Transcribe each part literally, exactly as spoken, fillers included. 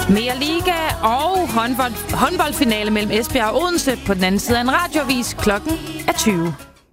Mere liga og håndbold, håndboldfinale mellem Esbjerg og Odense på den anden side af en radioavis. Klokken er tyve.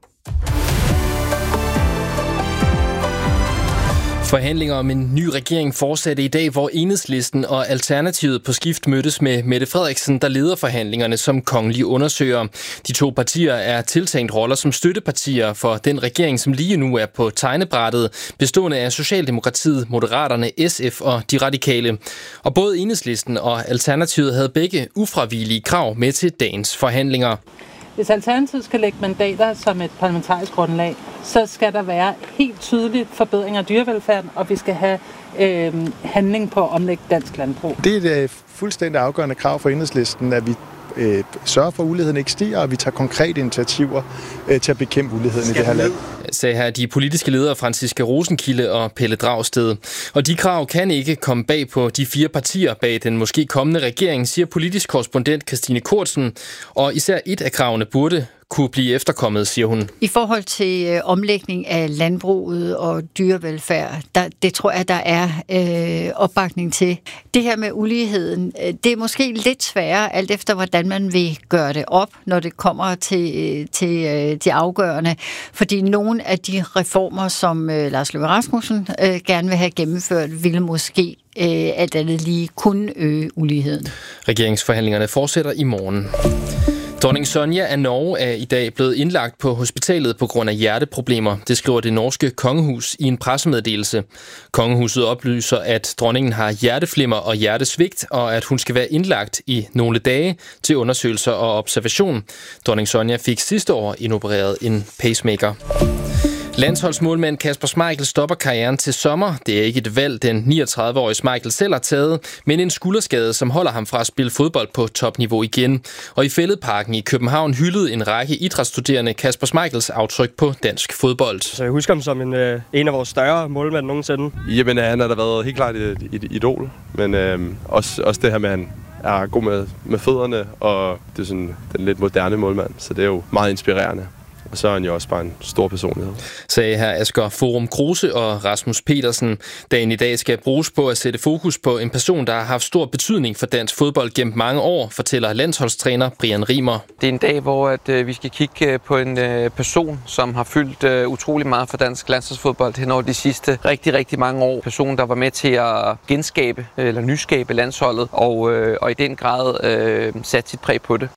Forhandlinger om en ny regering fortsatte i dag, hvor Enhedslisten og Alternativet på skift mødtes med Mette Frederiksen, der leder forhandlingerne som kongelige undersøger. De to partier er tiltænkt roller som støttepartier for den regering, som lige nu er på tegnebrættet, bestående af Socialdemokratiet, Moderaterne, S F og De Radikale. Og både Enhedslisten og Alternativet havde begge ufravigelige krav med til dagens forhandlinger. Hvis Alternativet skal lægge mandater som et parlamentarisk grundlag, så skal der være helt tydeligt forbedringer af dyrevelfærden, og vi skal have øh, handling på at omlægge dansk landbrug. Det er et fuldstændig afgørende krav for Enhedslisten, at vi øh, sørger for, at uligheden ikke stiger, og vi tager konkrete initiativer øh, til at bekæmpe uligheden i det her land. Sagde her de politiske ledere Franciska Rosenkilde og Pelle Dragsted. Og de krav kan ikke komme bag på de fire partier bag den måske kommende regering, siger politisk korrespondent Christine Kortsen. Og især et af kravene burde kunne blive efterkommet, siger hun. I forhold til øh, omlægning af landbruget og dyrevelfærd, der, det tror jeg, der er øh, opbakning til. Det her med uligheden, øh, det er måske lidt sværere, alt efter hvordan man vil gøre det op, når det kommer til, til øh, de afgørende. Fordi nogle af de reformer, som øh, Lars Løkke Rasmussen øh, gerne vil have gennemført, ville måske øh, alt andet lige kunne øge uligheden. Regeringsforhandlingerne fortsætter i morgen. Dronning Sonja af Norge er i dag blevet indlagt på hospitalet på grund af hjerteproblemer. Det skriver det norske kongehus i en pressemeddelelse. Kongehuset oplyser, at dronningen har hjerteflimmer og hjertesvigt, og at hun skal være indlagt i nogle dage til undersøgelser og observation. Dronning Sonja fik sidste år indopereret en pacemaker. Landsholdsmålmand Kasper Schmeichel stopper karrieren til sommer. Det er ikke et valg, den niogtredive-årige Schmeichel selv har taget, men en skulderskade, som holder ham fra at spille fodbold på topniveau igen. Og i Fælledparken i København hyldede en række idrætsstuderende Kasper Schmeichels aftryk på dansk fodbold. Så jeg husker ham som en, øh, en af vores større målmænd nogensinde. Jamen, han har da været helt klart et, et idol, men øh, også, også det her med, at han er god med, med fødderne, og det er sådan den lidt moderne målmand, så det er jo meget inspirerende. Og så er han jo også bare en stor personlighed. Sagde her Asger Forum Kruse og Rasmus Petersen. Dagen i dag skal bruges på at sætte fokus på en person, der har haft stor betydning for dansk fodbold gennem mange år, fortæller landsholdstræner Brian Rimer. Det er en dag, hvor at, øh, vi skal kigge på en øh, person, som har fyldt øh, utrolig meget for dansk landsholdsfodbold hen over de sidste rigtig, rigtig mange år. Person, der var med til at genskabe eller nyskabe landsholdet, og, øh, og i den grad øh, satte sit præg på det.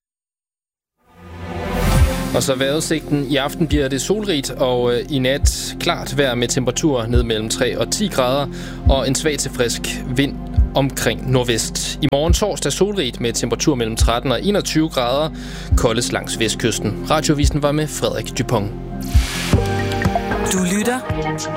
Og så vejrudsigten. I aften bliver det solrigt, og øh, i nat klart vejr med temperatur ned mellem tre og ti grader, og en svag til frisk vind omkring nordvest. I morgen torsdag solrigt med temperatur mellem tretten og enogtyve grader, koldes langs vestkysten. Radioavisen var med Frederik Dupont. Du lytter